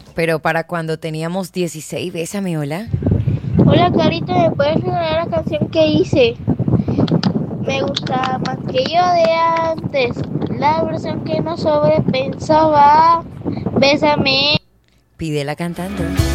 Pero para cuando teníamos 16, bésame, hola. Hola Carito, ¿me puedes regalar la canción que hice? Me gusta más que yo de antes, la versión que no sobrepensaba. Bésame. Pídela cantando.